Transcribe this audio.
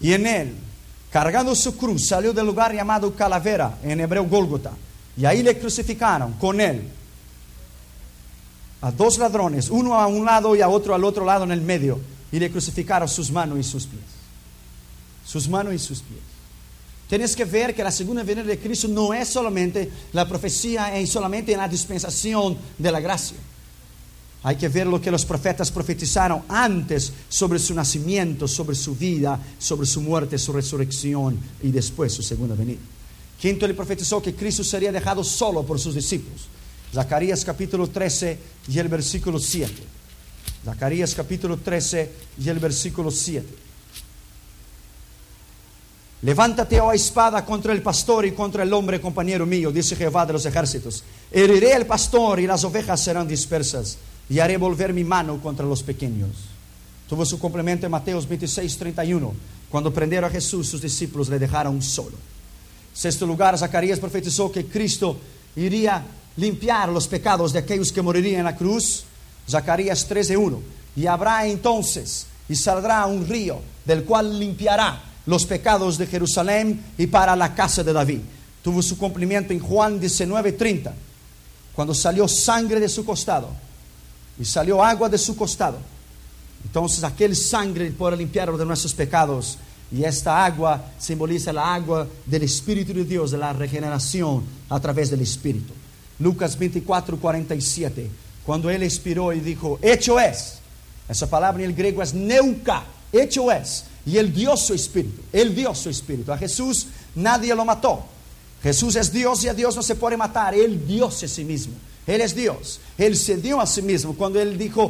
Y en él, cargando su cruz, salió del lugar llamado Calavera, en hebreo Gólgota. Y ahí le crucificaron con él a dos ladrones, uno a un lado y a otro al otro lado en el medio. Y le crucificaron sus manos y sus pies. Sus manos y sus pies. Tienes que ver que la segunda venida de Cristo no es solamente la profecía solamente en la dispensación de la gracia. Hay que ver lo que los profetas profetizaron antes sobre su nacimiento, sobre su vida, sobre su muerte, su resurrección y después su segunda venida. Quinto, él profetizó que Cristo sería dejado solo por sus discípulos. Zacarías capítulo 13 y el versículo 7. Zacarías capítulo 13 y el versículo 7. Levántate, oh espada, contra el pastor y contra el hombre compañero mío, dice Jehová de los ejércitos. Heriré el pastor y las ovejas serán dispersas, y haré volver mi mano contra los pequeños. Tuvo su complemento en Mateo 26:31. Cuando prendieron a Jesús, sus discípulos le dejaron solo. Sexto lugar, Zacarías profetizó que Cristo iría limpiar los pecados de aquellos que morirían en la cruz. Zacarías 13:1. Y habrá entonces y saldrá un río del cual limpiará los pecados de Jerusalén y para la casa de David. Tuvo su cumplimiento en Juan 19:30, cuando salió sangre de su costado y salió agua de su costado. Entonces aquel sangre puede limpiar de nuestros pecados, y esta agua simboliza la agua del Espíritu de Dios, de la regeneración a través del Espíritu. Lucas 24:47, cuando él expiró y dijo, hecho es. Esa palabra en el griego es neuka, hecho es. Y él dio su espíritu, él dio su espíritu. A Jesús nadie lo mató. Jesús es Dios y a Dios no se puede matar. Él dio a sí mismo, él es Dios. Él se dio a sí mismo cuando él dijo,